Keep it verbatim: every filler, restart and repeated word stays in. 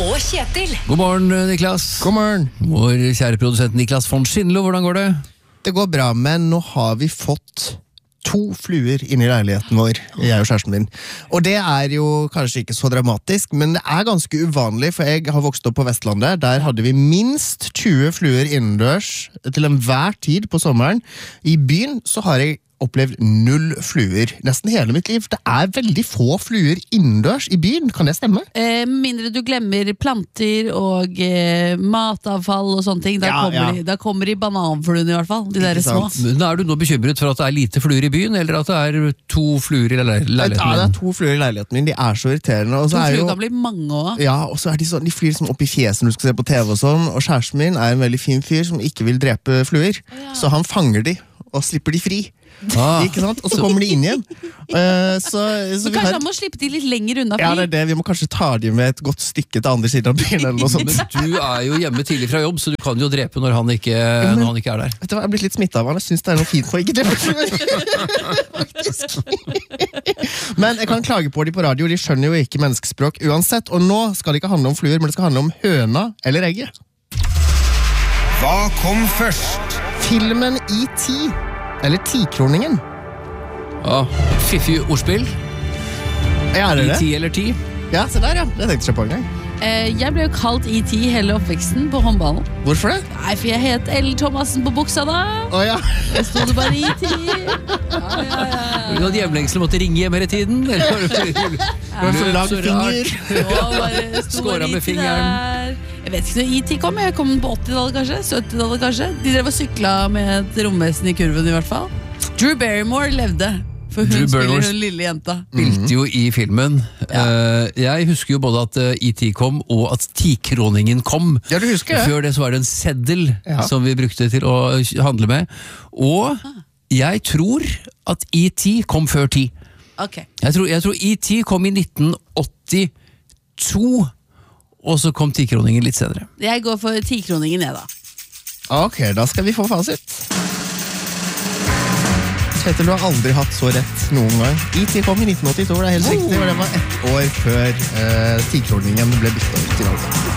og Kjetil. God morgen, Niklas. God morgen. Vår kjære produsent Niklas von Schindlo, hvordan går det? Det går bra, men nå har vi fått to fluer inn i leiligheten vår, jeg og kjæresten min. Og det er jo kanskje ikke så dramatisk, men det er ganske uvanlig, for jeg har vokst opp på Vestlandet. Der hadde vi minst tjue fluer innendørs til enhver tid på sommeren. I byen så har jeg opplevd null fluer nesten hele mitt liv. Det er veldig få fluer innendørs i byen, kan det stemme? Eh, mindre du glemmer planter og eh, matavfall og sånne ting, da, Ja, kommer, ja. De, da kommer de bananfluene i hvert fall, de der små. sant? Men er du nå bekymret for at det er lite fluer i byen, eller at det er to fluer i le- Ja, det leiligheten? er to fluer i leiligheten min, de er så irriterende. Og To så er fluer jo... kan bli mange også. Ja, og så er de, sånn, de flyr liksom opp i fjeset når du skal se på T V og sånn, og kjæresten min er en veldig fin fyr som ikke vil drepe fluer, så han fanger de og slipper de fri. Ah. Ikke sant? Og så kommer de inn igjen. Eh, så, så Så vi kanskje har... han må slippe de litt lenger unna Ja, det fly. er det. Vi må kanskje ta de med et godt stykke til andre siden av byen eller noe sånt. Men du er jo hjemme tidlig fra jobb, så du kan jo drepe når han ikke, når han ikke er der. Vet du hva, jeg er blitt litt smittet av han. Jeg synes det er noe fint på å ikke drepe fluer. Faktisk. Men jeg kan klage på de på radio. De skjønner jo ikke menneskespråk uansett. Og nå skal det ikke handle om fluer, men det skal handle om høna eller egget. Hva kom først? Filmen E T eller Tikroningen. Ja, fiffig ordspill. Ja, er det I det? ti eller ti. Ja, se der, ja. Det tenkte jeg ikke på en gang. Eh, jeg ble jo kalt E T hele oppveksten på håndballen. Hvorfor det? Nei, for jeg het L. Thomassen på buksa da. Å ja. Jeg stod det bare E T. Ja, ja, ja. Du hadde hjemlengsel, måtte ringe hjem hele tiden. Eller var det så løp lang så finger. rart? Og bare sto Skåret bare med E T fingeren. der. Jeg vet ikke når E T kom. Jeg kom på åttitallet kanskje, syttitallet kanskje. De drev og sykla med et romvesen i kurven i hvert fall. Drew Barrymore levde, for hun Drew spiller Barrymore hun lille jenta. Spilte jo i filmen. Eh, Jeg husker jo både at eh, E T kom, og at Tikroningen kom. Ja, du husker det? Før det så var det en seddel Ja. som vi brukte til å handle med. Og jeg tror at E T kom før ti. Ok. Jeg tror, jeg tror E T kom i nitten åttito, og så kom Tikroningen litt senere. Jeg går for tikroningen jeg da. Ok, da skal vi få fasit. Kjetil, du har aldri hatt så rett noen gang. E T kom i nitten åttito, det er helt riktig, og det var ett år før eh, Tikroningen ble byttet ut i Norge.